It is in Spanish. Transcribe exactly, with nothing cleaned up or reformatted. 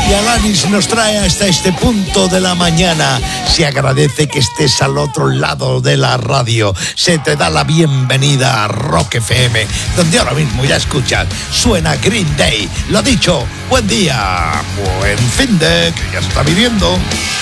y Alanis nos trae hasta este punto de la mañana. Se agradece que estés al otro lado de la radio. Se te da la bienvenida a Rock F M, donde ahora mismo ya escuchas, suena Green Day. Lo dicho, buen día, buen fin de que ya se está viviendo.